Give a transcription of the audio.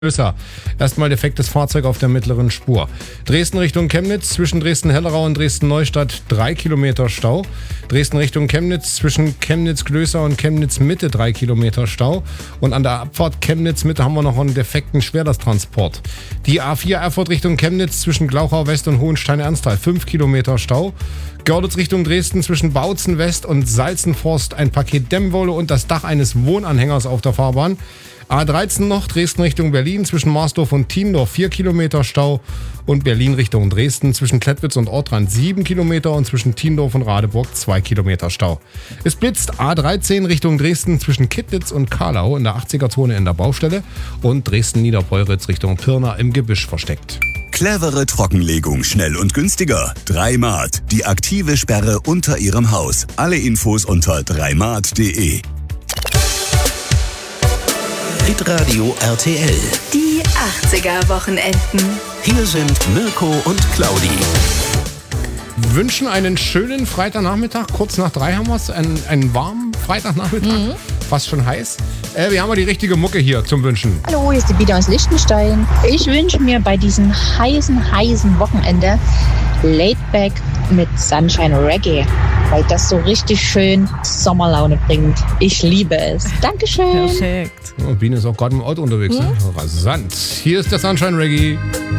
Erstmal defektes Fahrzeug auf der mittleren Spur. Dresden Richtung Chemnitz, zwischen Dresden-Hellerau und Dresden-Neustadt 3 Kilometer Stau. Dresden Richtung Chemnitz, zwischen Chemnitz-Glößer und Chemnitz-Mitte 3 Kilometer Stau. Und an der Abfahrt Chemnitz-Mitte haben wir noch einen defekten Schwerlasttransport. Die A4 Erfurt Richtung Chemnitz, zwischen Glauchau West und Hohenstein-Ernsthal 5 Kilometer Stau. Görlitz Richtung Dresden, zwischen Bautzen West und Salzenforst ein Paket Dämmwolle und das Dach eines Wohnanhängers auf der Fahrbahn. A13 noch, Dresden Richtung Berlin, zwischen Marsdorf und Tiendorf 4 Kilometer Stau. Und Berlin Richtung Dresden, zwischen Klettwitz und Ortrand 7 Kilometer und zwischen Tiendorf und Radeburg 2 Kilometer Stau. Es blitzt A13 Richtung Dresden, zwischen Kittlitz und Karlau in der 80er-Zone in der Baustelle. Und Dresden-Niederpeuritz Richtung Pirna im Gebüsch versteckt. Clevere Trockenlegung, schnell und günstiger. 3Mart, die aktive Sperre unter Ihrem Haus. Alle Infos unter 3mart.de. Hitradio RTL. Die 80er-Wochenenden. Hier sind Mirko und Claudi. Wünschen einen schönen Freitagnachmittag. Kurz nach 3 haben wir es. Einen warmen Freitagnachmittag. Fast schon heiß. Wir haben mal die richtige Mucke hier zum Wünschen. Hallo, hier ist die Bieder aus Liechtenstein. Ich wünsche mir bei diesem heißen Wochenende Laidback mit Sunshine Reggae, weil das so richtig schön Sommerlaune bringt. Ich liebe es. Dankeschön. Perfekt. Biene ist auch gerade im Auto unterwegs. Ne? Rasant. Hier ist der Sunshine Reggae.